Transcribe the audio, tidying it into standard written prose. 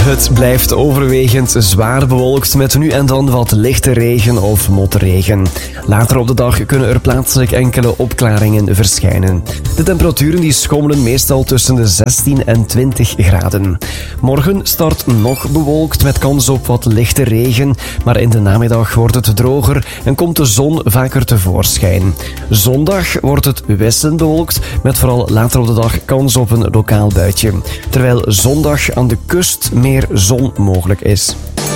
Het blijft overwegend zwaar bewolkt met nu en dan wat lichte regen of motregen. Later op de dag kunnen er plaatselijk enkele opklaringen verschijnen. De temperaturen die schommelen meestal tussen de 16 en 20 graden. Morgen start nog bewolkt met kans op wat lichte regen, maar in de namiddag wordt het droger en komt de zon vaker tevoorschijn. Zondag wordt het wisselend bewolkt met vooral later op de dag kans op een lokaal buitje. Terwijl zondag aan de kust meer zon mogelijk is.